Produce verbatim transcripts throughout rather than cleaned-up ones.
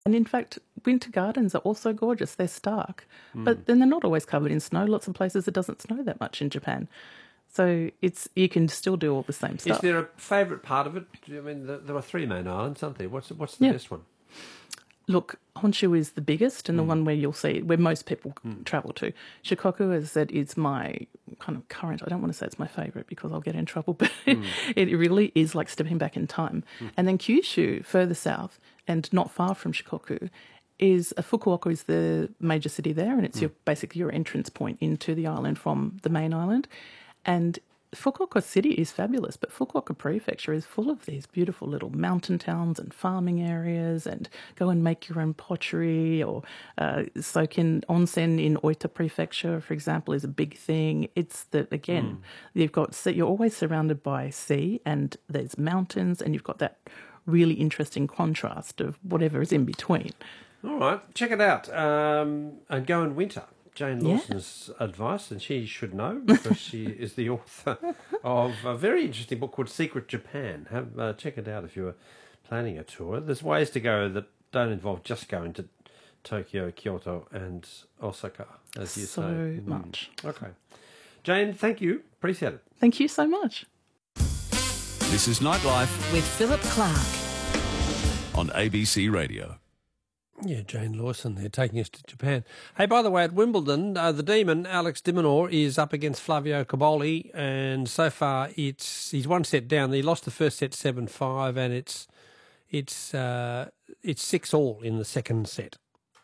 And in fact, winter gardens are also gorgeous. They're stark, mm. but then they're not always covered in snow. Lots of places it doesn't snow that much in Japan. So it's you can still do all the same stuff. Is there a favourite part of it? I mean, there are three main islands, aren't there? What's, what's the yeah. best one? Look, Honshu is the biggest and mm. the one where you'll see, where most people mm. travel to. Shikoku, as I said, is my kind of current, I don't want to say it's my favourite because I'll get in trouble, but mm. it really is like stepping back in time. Mm. And then Kyushu, further south and not far from Shikoku, is uh, Fukuoka is the major city there, and it's mm. your basically your entrance point into the island from the main island. And Fukuoka city is fabulous, but Fukuoka prefecture is full of these beautiful little mountain towns and farming areas, and go and make your own pottery or uh, soak in onsen in Oita prefecture, for example, is a big thing. It's the, again, mm. you've got, you're always surrounded by sea and there's mountains, and you've got that really interesting contrast of whatever is in between. All right, check it out um, and go in winter. Jane Lawson's yeah. advice, and she should know because she is the author of a very interesting book called Secret Japan. Have uh, check it out if you're planning a tour. There's ways to go that don't involve just going to Tokyo, Kyoto and Osaka, as you so say. So much. Mm. Okay. Jane, thank you. Appreciate it. Thank you so much. This is Nightlife with Philip Clark on A B C Radio. Yeah, Jane Lawson there, taking us to Japan. Hey, by the way, at Wimbledon, uh, the Demon, Alex de Minaur, is up against Flavio Cobolli, and so far it's he's one set down. He lost the first set seven five, and it's it's uh, it's six all in the second set.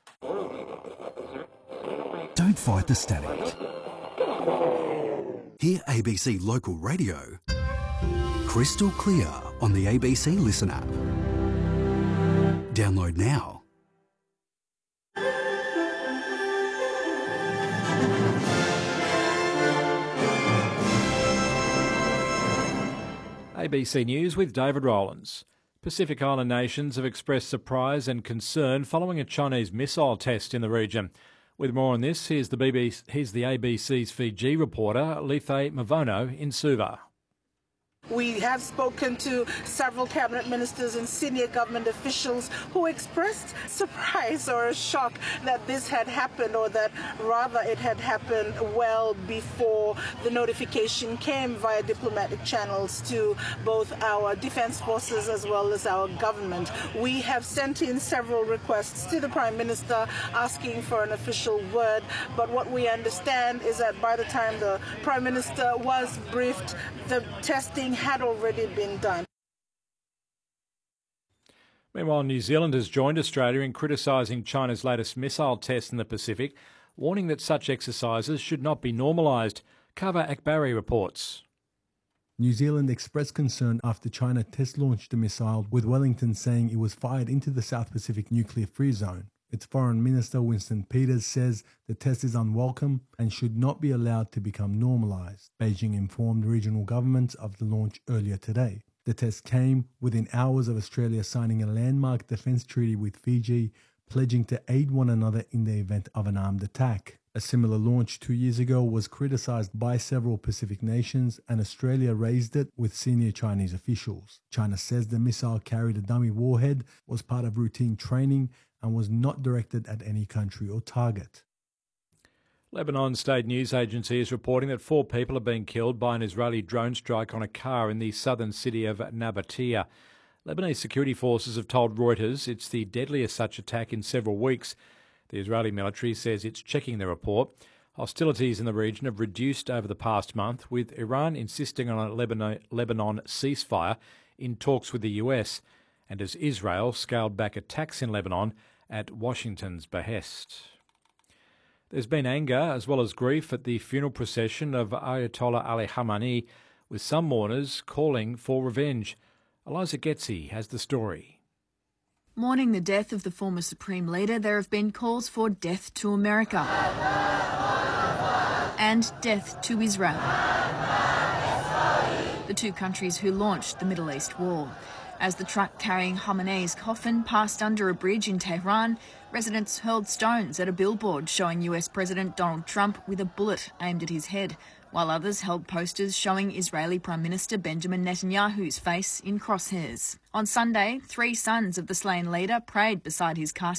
Don't fight the static. Hear A B C Local Radio crystal clear on the A B C Listen app. Download now. A B C News with David Rowlands. Pacific Island nations have expressed surprise and concern following a Chinese missile test in the region. With more on this, here's the, B B C, here's the A B C's Fiji reporter, Lethe Mavono in Suva. We have spoken to several cabinet ministers and senior government officials who expressed surprise or a shock that this had happened, or that rather it had happened well before the notification came via diplomatic channels to both our defense forces as well as our government. We have sent in several requests to the Prime Minister asking for an official word, but what we understand is that by the time the Prime Minister was briefed, the testing had already been done. Meanwhile, New Zealand has joined Australia in criticising China's latest missile test in the Pacific, warning that such exercises should not be normalised. Kava Akbari reports. New Zealand expressed concern after China test-launched the missile, with Wellington saying it was fired into the South Pacific nuclear-free zone. Its Foreign Minister Winston Peters says the test is unwelcome and should not be allowed to become normalised. Beijing informed regional governments of the launch earlier today. The test came within hours of Australia signing a landmark defence treaty with Fiji, pledging to aid one another in the event of an armed attack. A similar launch two years ago was criticised by several Pacific nations, and Australia raised it with senior Chinese officials. China says the missile carried a dummy warhead, was part of routine training, and was not directed at any country or target. Lebanon State News Agency is reporting that four people have been killed by an Israeli drone strike on a car in the southern city of Nabatea. Lebanese security forces have told Reuters it's the deadliest such attack in several weeks. The Israeli military says it's checking the report. Hostilities in the region have reduced over the past month, with Iran insisting on a Lebanon, Lebanon ceasefire in talks with the U S, and as Israel scaled back attacks in Lebanon at Washington's behest. There's been anger as well as grief at the funeral procession of Ayatollah Ali Khamenei, with some mourners calling for revenge. Eliza Getzi has the story. Mourning the death of the former Supreme Leader, there have been calls for death to America and death to Israel, the two countries who launched the Middle East war. As the truck carrying Khamenei's coffin passed under a bridge in Tehran, residents hurled stones at a billboard showing U S President Donald Trump with a bullet aimed at his head, while others held posters showing Israeli Prime Minister Benjamin Netanyahu's face in crosshairs. On Sunday, three sons of the slain leader prayed beside his casket.